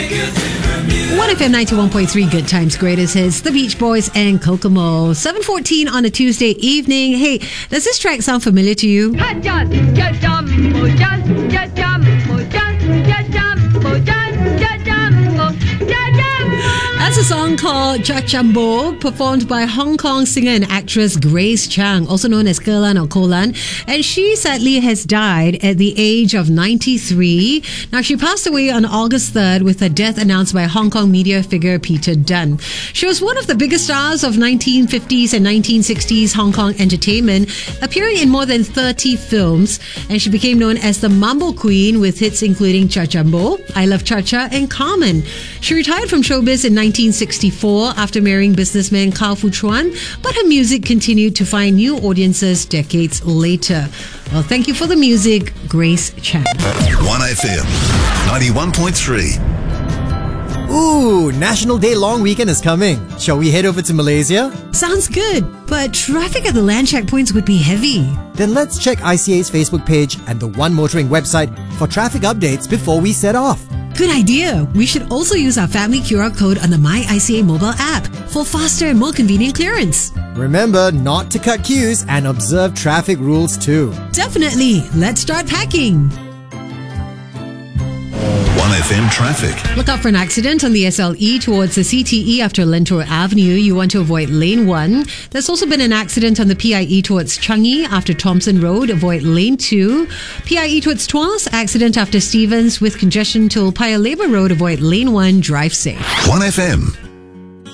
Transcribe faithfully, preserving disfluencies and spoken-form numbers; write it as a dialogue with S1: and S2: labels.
S1: one F M ninety-one point three, Good Times, Greatest Hits, The Beach Boys and Kokomo. seven fourteen on a Tuesday evening. Hey, does this track sound familiar to you? That's a song called Chachambo, performed by Hong Kong singer and actress Grace Chang, also known as Kelan or Kolan. And she sadly has died at the age of ninety-three. Now, she passed away on August third with her death announced by Hong Kong media figure Peter Dunn. She was one of the biggest stars of nineteen fifties and nineteen sixties Hong Kong entertainment, appearing in more than thirty films. And she became known as the Mambo Queen with hits including Chachambo, I Love Cha-Cha and Carmen. She retired from showbiz in nineteen sixty-four after marrying businessman Cao Fu Chuan, but her music continued to find new audiences decades later. Well, thank you for the music, Grace Chang.
S2: one F M ninety-one point three.
S3: Ooh, National Day long weekend is coming. Shall we head over to Malaysia?
S1: Sounds good, but traffic at the land checkpoints would be heavy.
S3: Then let's check I C A's Facebook page and the One Motoring website for traffic updates before we set off.
S1: Good idea. We should also use our family Q R code on the My I C A mobile app for faster and more convenient clearance.
S3: Remember not to cut queues and observe traffic rules too.
S1: Definitely. Let's start packing.
S2: one F M traffic.
S1: Look out for an accident on the S L E towards the C T E after Lentor Avenue. You want to avoid lane one. There's also been an accident on the P I E towards Changi after Thompson Road. Avoid lane two. P I E towards Tuas. Accident after Stevens with congestion till Paya Lebar Road. Avoid lane one. Drive safe.
S2: one F M